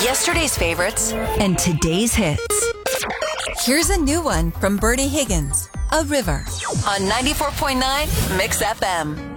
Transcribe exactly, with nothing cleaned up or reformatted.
Yesterday's favorites and today's hits. Here's a new one from Bertie Higgins, A River. on ninety-four point nine Mix F M.